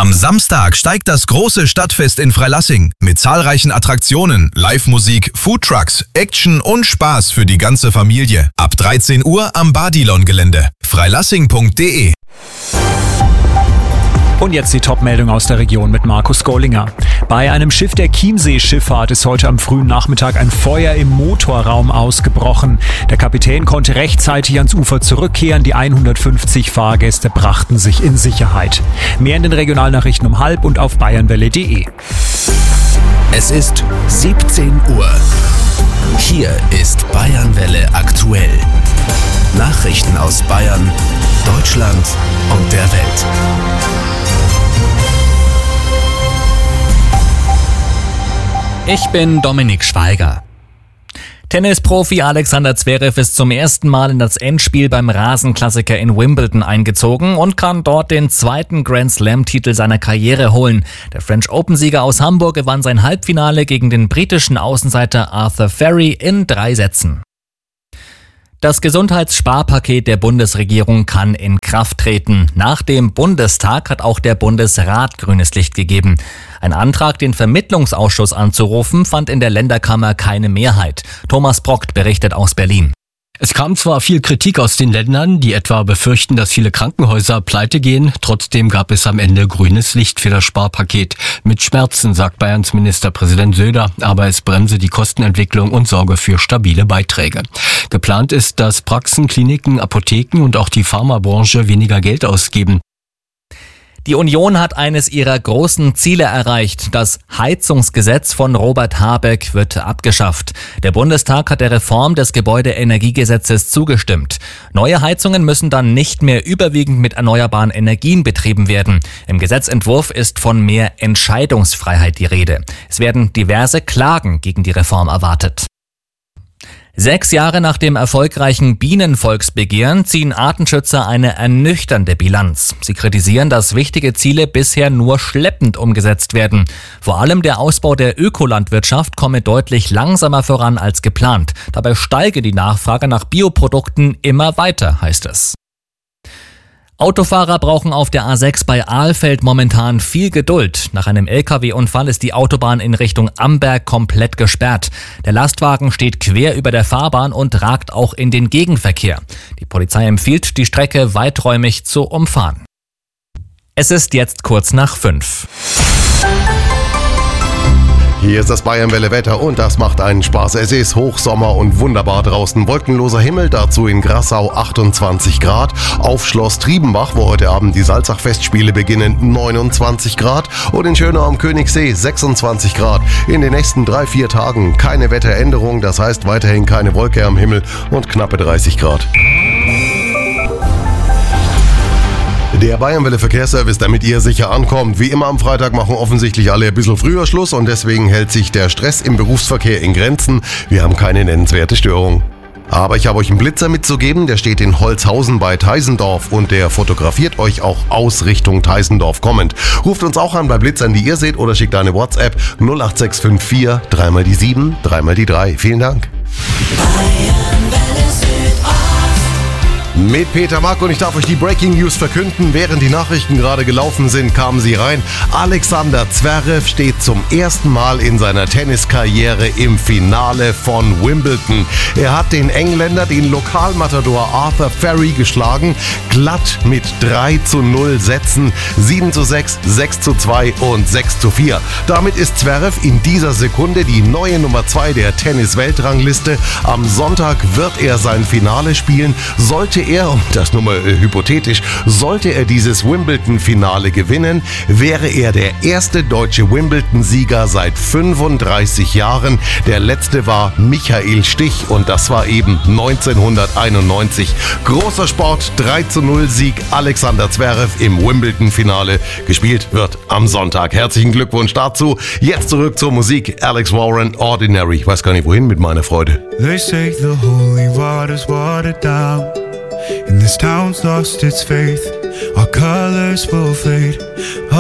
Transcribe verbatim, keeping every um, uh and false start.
Am Samstag steigt das große Stadtfest in Freilassing mit zahlreichen Attraktionen, Live-Musik, Foodtrucks, Action und Spaß für die ganze Familie. Ab dreizehn Uhr am Badilon-Gelände. freilassing punkt de. Und jetzt die Top-Meldung aus der Region mit Markus Gollinger. Bei einem Schiff der Chiemsee-Schifffahrt ist heute am frühen Nachmittag ein Feuer im Motorraum ausgebrochen. Der Kapitän konnte rechtzeitig ans Ufer zurückkehren. Die hundertfünfzig Fahrgäste brachten sich in Sicherheit. Mehr in den Regionalnachrichten um halb und auf bayernwelle punkt de. Es ist siebzehn Uhr. Hier ist Bayernwelle aktuell. Nachrichten aus Bayern, Deutschland und der Welt. Ich bin Dominik Schweiger. Tennisprofi Alexander Zverev ist zum ersten Mal in das Endspiel beim Rasenklassiker in Wimbledon eingezogen und kann dort den zweiten Grand-Slam-Titel seiner Karriere holen. Der French Open-Sieger aus Hamburg gewann sein Halbfinale gegen den britischen Außenseiter Arthur Ferry in drei Sätzen. Das Gesundheitssparpaket der Bundesregierung kann in Kraft treten. Nach dem Bundestag hat auch der Bundesrat grünes Licht gegeben. Ein Antrag, den Vermittlungsausschuss anzurufen, fand in der Länderkammer keine Mehrheit. Thomas Brockt berichtet aus Berlin. Es kam zwar viel Kritik aus den Ländern, die etwa befürchten, dass viele Krankenhäuser pleite gehen. Trotzdem gab es am Ende grünes Licht für das Sparpaket. Mit Schmerzen, sagt Bayerns Ministerpräsident Söder, aber es bremse die Kostenentwicklung und sorge für stabile Beiträge. Geplant ist, dass Praxen, Kliniken, Apotheken und auch die Pharmabranche weniger Geld ausgeben. Die Union hat eines ihrer großen Ziele erreicht. Das Heizungsgesetz von Robert Habeck wird abgeschafft. Der Bundestag hat der Reform des Gebäudeenergiegesetzes zugestimmt. Neue Heizungen müssen dann nicht mehr überwiegend mit erneuerbaren Energien betrieben werden. Im Gesetzentwurf ist von mehr Entscheidungsfreiheit die Rede. Es werden diverse Klagen gegen die Reform erwartet. Sechs Jahre nach dem erfolgreichen Bienenvolksbegehren ziehen Artenschützer eine ernüchternde Bilanz. Sie kritisieren, dass wichtige Ziele bisher nur schleppend umgesetzt werden. Vor allem der Ausbau der Ökolandwirtschaft komme deutlich langsamer voran als geplant. Dabei steige die Nachfrage nach Bioprodukten immer weiter, heißt es. Autofahrer brauchen auf der A sechs bei Alfeld momentan viel Geduld. Nach einem L K W-Unfall ist die Autobahn in Richtung Amberg komplett gesperrt. Der Lastwagen steht quer über der Fahrbahn und ragt auch in den Gegenverkehr. Die Polizei empfiehlt, die Strecke weiträumig zu umfahren. Es ist jetzt kurz nach fünf. Hier ist das Bayernwelle-Wetter und das macht einen Spaß. Es ist Hochsommer und wunderbar draußen. Wolkenloser Himmel, dazu in Grassau achtundzwanzig Grad. Auf Schloss Triebenbach, wo heute Abend die Salzach-Festspiele beginnen, neunundzwanzig Grad. Und in Schönau am Königssee sechsundzwanzig Grad. In den nächsten drei, vier Tagen keine Wetteränderung, das heißt weiterhin keine Wolke am Himmel und knappe dreißig Grad. Der Bayernwelle Verkehrsservice, damit ihr sicher ankommt. Wie immer am Freitag machen offensichtlich alle ein bisschen früher Schluss und deswegen hält sich der Stress im Berufsverkehr in Grenzen. Wir haben keine nennenswerte Störung. Aber ich habe euch einen Blitzer mitzugeben, der steht in Holzhausen bei Teisendorf und der fotografiert euch auch aus Richtung Teisendorf kommend. Ruft uns auch an bei Blitzern, die ihr seht, oder schickt eine WhatsApp null acht sechs fünf vier, dreimal die sieben, dreimal die drei. Vielen Dank. Mit Peter Mack und ich darf euch die Breaking News verkünden. Während die Nachrichten gerade gelaufen sind, kamen sie rein. Alexander Zverev steht zum ersten Mal in seiner Tenniskarriere im Finale von Wimbledon. Er hat den Engländer, den Lokalmatador Arthur Ferry, geschlagen. Glatt mit drei zu null Sätzen. sieben zu sechs, sechs zu zwei und sechs zu vier. Damit ist Zverev in dieser Sekunde die neue Nummer zwei der Tennis-Weltrangliste. Am Sonntag wird er sein Finale spielen. Sollte er, und das nur mal äh, hypothetisch, sollte er dieses Wimbledon-Finale gewinnen, wäre er der erste deutsche Wimbledon-Sieger seit fünfunddreißig Jahren. Der letzte war Michael Stich und das war eben neunzehnhunderteinundneunzig. Großer Sport, drei zu null Sieg Alexander Zverev im Wimbledon-Finale. Gespielt wird am Sonntag. Herzlichen Glückwunsch dazu. Jetzt zurück zur Musik. Alex Warren, Ordinary. Ich weiß gar nicht, wohin mit meiner Freude. They say the holy water's watered down, and this town's lost its faith. Our colors will fade.